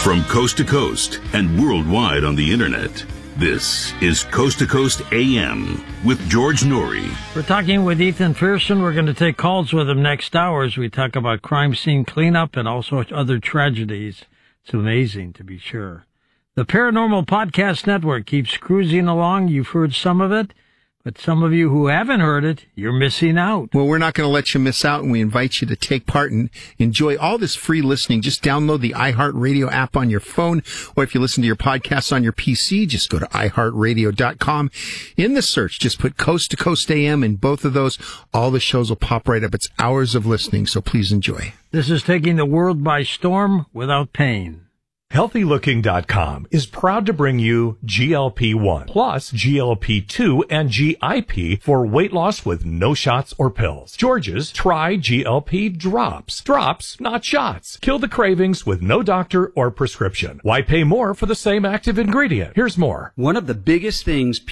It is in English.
From coast to coast and worldwide on the internet, this is Coast to Coast AM with George Noory. We're talking with Ethan Pearson. We're going to take calls with him next hour as we talk about crime scene cleanup and also other tragedies. It's amazing, to be sure. The Paranormal Podcast Network keeps cruising along. You've heard some of it, but some of you who haven't heard it, you're missing out. Well, we're not going to let you miss out, and we invite you to take part and enjoy all this free listening. Just download the iHeartRadio app on your phone, or if you listen to your podcasts on your PC, just go to iHeartRadio.com. In the search, just put Coast to Coast AM in both of those. All the shows will pop right up. It's hours of listening, so please enjoy. This is taking the world by storm without pain. HealthyLooking.com is proud to bring you GLP-1 plus GLP-2 and GIP for weight loss with no shots or pills. George's Try GLP Drops. Drops, not shots. Kill the cravings with no doctor or prescription. Why pay more for the same active ingredient? Here's more. One of the biggest things